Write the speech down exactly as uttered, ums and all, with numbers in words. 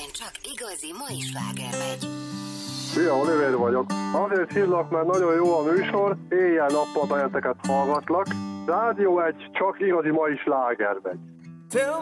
amelyben csak igazi mai sláger megy. Szia, Oliver vagyok. Azért hívlak, mert nagyon jó a műsor, éjjel-nappal benneteket hallgatlak. Rádió egy csak igazi mai sláger megy. Tell